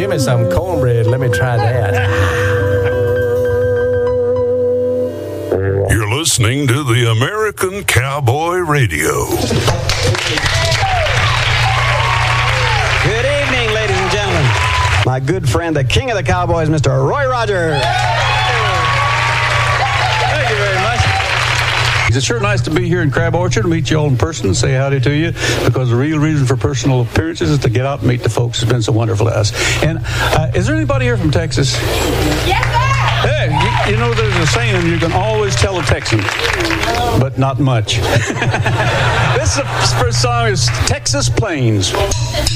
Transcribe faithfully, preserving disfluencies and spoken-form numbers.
give me some cornbread. Let me try that. You're listening to the American Cowboy Radio. Good evening, ladies and gentlemen. My good friend, the king of the Cowboys, Mister Roy Rogers. Thank you very much. It's sure nice to be here in Crab Orchard and meet you all in person and say howdy to you, because the real reason for personal appearances is to get out and meet the folks. It's been so wonderful to us. And uh, is there anybody here from Texas? Yes, sir. Hey, you, you know there's a saying, you can always tell a Texan, but not much. This is the first song is Texas Plains.